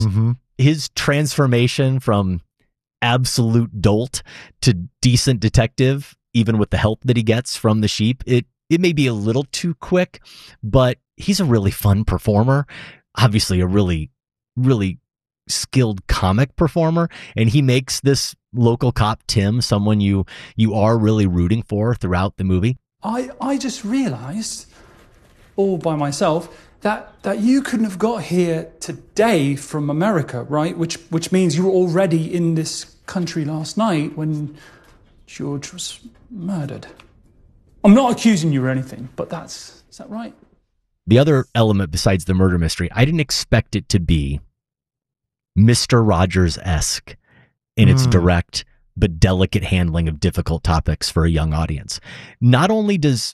Mm-hmm. His transformation from absolute dolt to decent detective, even with the help that he gets from the sheep, it may be a little too quick, but he's a really fun performer. Obviously a really, really skilled comic performer, and he makes this local cop, Tim, someone you are really rooting for throughout the movie. I just realized all by myself that you couldn't have got here today from America, right? Which means you were already in this country last night when George was murdered. I'm not accusing you or anything, but is that right? The other element besides the murder mystery, I didn't expect it to be Mr. Rogers-esque in its direct but delicate handling of difficult topics for a young audience. Not only does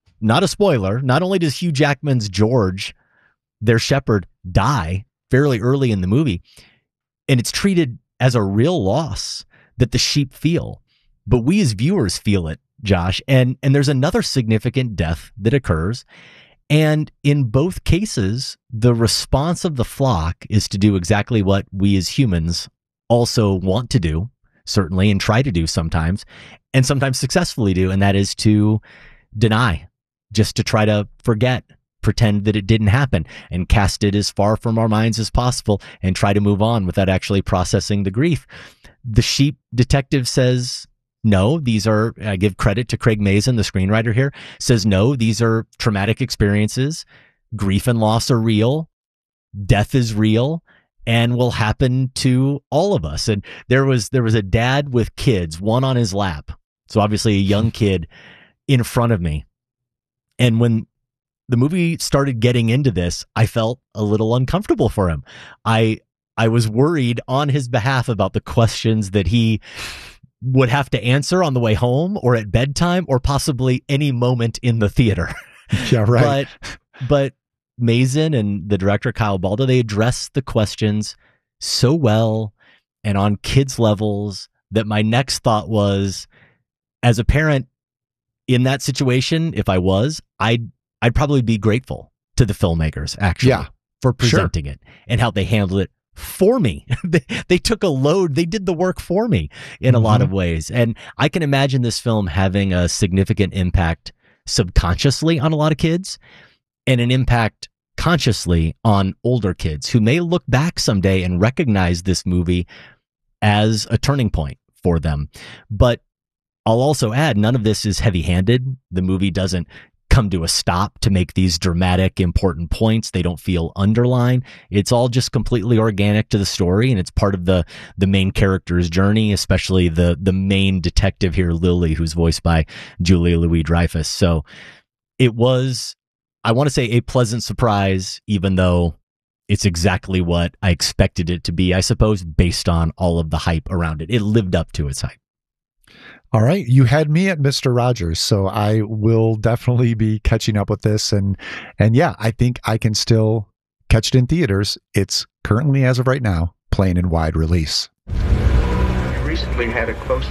Hugh Jackman's George, their shepherd, die fairly early in the movie, and it's treated as a real loss that the sheep feel, but we as viewers feel it, Josh. And there's another significant death that occurs. And in both cases, the response of the flock is to do exactly what we as humans also want to do, certainly, and try to do sometimes, and sometimes successfully do, and that is to deny, just to try to forget, pretend that it didn't happen, and cast it as far from our minds as possible and try to move on without actually processing the grief. The sheep detective says, no, I give credit to Craig Mazin, the screenwriter here, says, no, these are traumatic experiences. Grief and loss are real. Death is real and will happen to all of us. And there was a dad with kids, one on his lap. So obviously a young kid in front of me. And when the movie started getting into this, I felt a little uncomfortable for him. I was worried on his behalf about the questions that he would have to answer on the way home or at bedtime or possibly any moment in the theater. Yeah, right. But Mazin and the director Kyle Balda, they address the questions so well and on kids' levels that my next thought was, as a parent in that situation, if I was, I'd probably be grateful to the filmmakers actually for presenting it and how they handled it for me. They took a load. They did the work for me in a lot of ways. And I can imagine this film having a significant impact subconsciously on a lot of kids and an impact consciously on older kids who may look back someday and recognize this movie as a turning point for them. But I'll also add, none of this is heavy-handed. The movie doesn't come to a stop to make these dramatic, important points. They don't feel underlined. It's all just completely organic to the story, and it's part of the main character's journey, especially the main detective here, Lily, who's voiced by Julia Louis-Dreyfus. So it was, I want to say, a pleasant surprise, even though it's exactly what I expected it to be, I suppose, based on all of the hype around it. It lived up to its hype. All right. You had me at Mr. Rogers, so I will definitely be catching up with this. And yeah, I think I can still catch it in theaters. It's currently, as of right now, playing in wide release. I recently had a close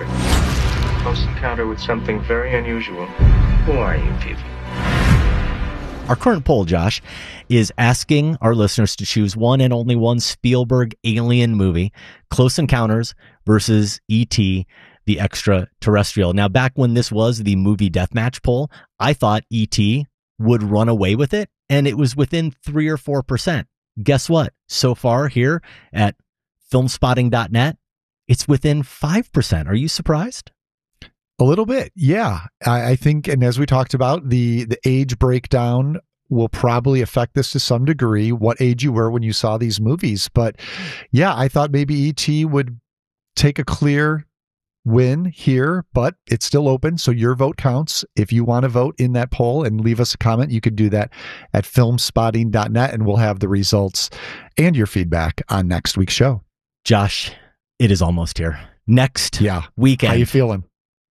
encounter with something very unusual. Who are you people? Our current poll, Josh, is asking our listeners to choose one and only one Spielberg alien movie, Close Encounters versus E.T., the Extraterrestrial. Now, back when this was the movie deathmatch poll, I thought E.T. would run away with it, and it was within 3 or 4%. Guess what? So far here at filmspotting.net, it's within 5%. Are you surprised? A little bit, yeah. I think, and as we talked about, the age breakdown will probably affect this to some degree, what age you were when you saw these movies. But yeah, I thought maybe E.T. would take a clear win here, but it's still open, so your vote counts. If you want to vote in that poll and leave us a comment, you could do that at filmspotting.net, and we'll have the results and your feedback on next week's show. Josh, it is almost here. Next weekend. How you feeling?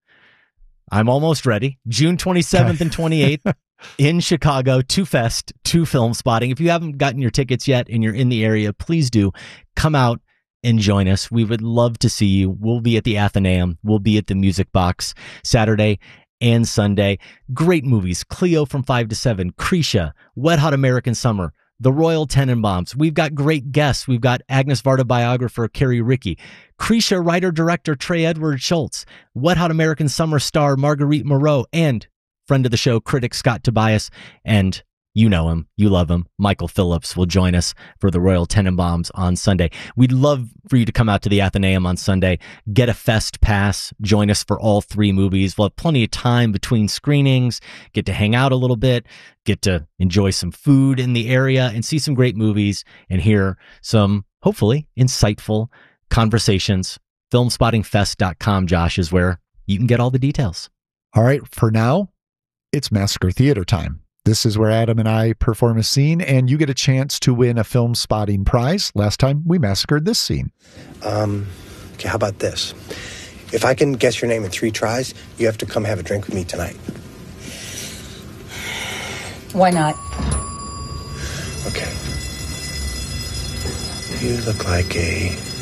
I'm almost ready. June 27th and 28th in Chicago, 2Fest, 2 Film Spotting. If you haven't gotten your tickets yet and you're in the area, please do come out and join us. We would love to see you. We'll be at the Athenaeum. We'll be at the Music Box Saturday and Sunday. Great movies. Cleo from 5 to 7, Krisha, Wet Hot American Summer, The Royal Tenenbaums. We've got great guests. We've got Agnes Varda biographer Carrie Rickey, Krisha writer-director Trey Edward Schultz, Wet Hot American Summer star Marguerite Moreau, and friend of the show, critic Scott Tobias, and you know him, you love him, Michael Phillips will join us for the Royal Tenenbaums on Sunday. We'd love for you to come out to the Athenaeum on Sunday, get a fest pass, join us for all 3 movies. We'll have plenty of time between screenings, get to hang out a little bit, get to enjoy some food in the area and see some great movies and hear some, hopefully, insightful conversations. Filmspottingfest.com, Josh, is where you can get all the details. All right, for now, it's Massacre Theater time. This is where Adam and I perform a scene, and you get a chance to win a Film Spotting prize. Last time, we massacred this scene. Okay, how about this? If I can guess your name in 3 tries, you have to come have a drink with me tonight. Why not? Okay. You look like a